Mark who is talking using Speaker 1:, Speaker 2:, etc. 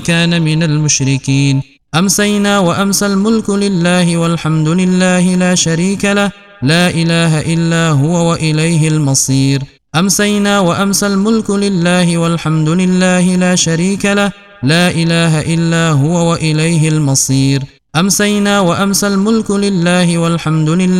Speaker 1: كان من المشركين. أمسينا وأمسى الملك لله والحمد لله لا شريك له، لا إله إلا هو وإليه المصير. أمسينا وأمسى الملك لله والحمد لله لا شريك له، لا إله إلا هو وإليه المصير. أمسينا وأمسى الملك لله والحمد لله